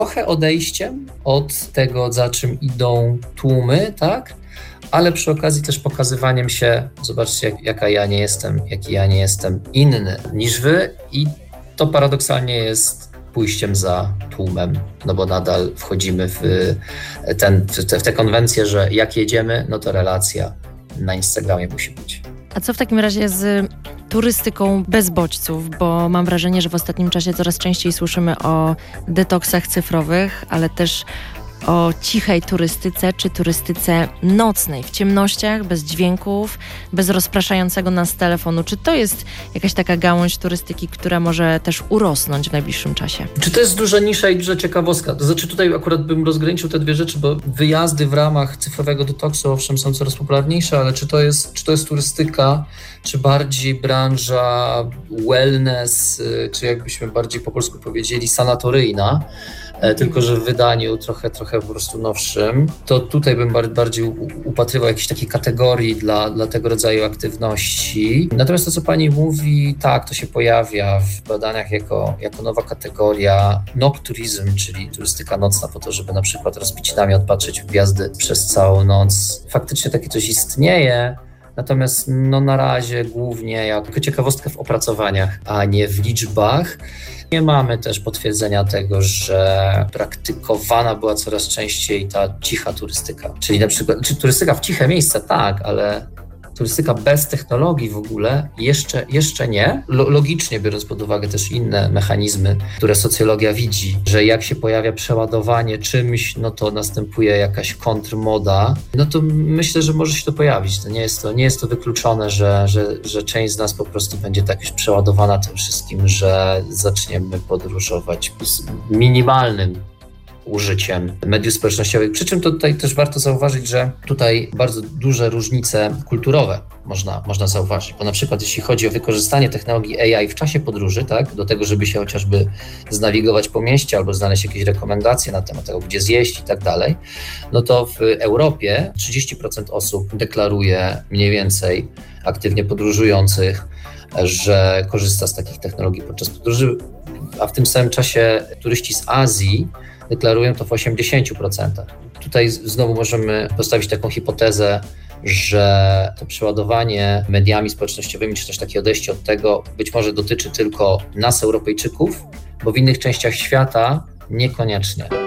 trochę odejściem od tego, za czym idą tłumy, tak? Ale przy okazji też pokazywaniem się, zobaczcie, jaki ja nie jestem inny niż wy, i to paradoksalnie jest pójściem za tłumem, no bo nadal wchodzimy w tę konwencję, że jak jedziemy, no to relacja na Instagramie musi być. A co w takim razie z turystyką bez bodźców? Bo mam wrażenie, że w ostatnim czasie coraz częściej słyszymy o detoksach cyfrowych, ale też o cichej turystyce, czy turystyce nocnej, w ciemnościach, bez dźwięków, bez rozpraszającego nas telefonu. Czy to jest jakaś taka gałąź turystyki, która może też urosnąć w najbliższym czasie? Czy to jest duża nisza i duża ciekawostka? To znaczy tutaj akurat bym rozgraniczył te dwie rzeczy, bo wyjazdy w ramach cyfrowego detoksu owszem są coraz popularniejsze, ale czy to jest turystyka, czy bardziej branża wellness, czy jakbyśmy bardziej po polsku powiedzieli sanatoryjna, tylko że w wydaniu trochę po prostu nowszym, to tutaj bym bardziej upatrywał jakiejś takiej kategorii dla tego rodzaju aktywności. Natomiast to, co pani mówi, tak, to się pojawia w badaniach jako nowa kategoria nocturism, czyli turystyka nocna, po to, żeby na przykład rozbić namiot, patrzeć w gwiazdy przez całą noc. Faktycznie takie coś istnieje. Natomiast na razie głównie jako ciekawostkę w opracowaniach, a nie w liczbach. Nie mamy też potwierdzenia tego, że praktykowana była coraz częściej ta cicha turystyka. Czyli na przykład, czy turystyka w ciche miejsca, tak, ale turystyka bez technologii w ogóle jeszcze nie. Logicznie, biorąc pod uwagę też inne mechanizmy, które socjologia widzi, że jak się pojawia przeładowanie czymś, no to następuje jakaś kontrmoda, no to myślę, że może się to pojawić. To nie jest to wykluczone, że część z nas po prostu będzie tak już przeładowana tym wszystkim, że zaczniemy podróżować z minimalnym użyciem mediów społecznościowych. Przy czym to tutaj też warto zauważyć, że tutaj bardzo duże różnice kulturowe można zauważyć, bo na przykład jeśli chodzi o wykorzystanie technologii AI w czasie podróży, tak, do tego, żeby się chociażby znawigować po mieście albo znaleźć jakieś rekomendacje na temat tego, gdzie zjeść i tak dalej, no to w Europie 30% osób deklaruje mniej więcej aktywnie podróżujących, że korzysta z takich technologii podczas podróży, a w tym samym czasie turyści z Azji deklarują to w 80%. Tutaj znowu możemy postawić taką hipotezę, że to przeładowanie mediami społecznościowymi, czy też takie odejście od tego być może dotyczy tylko nas, Europejczyków, bo w innych częściach świata niekoniecznie.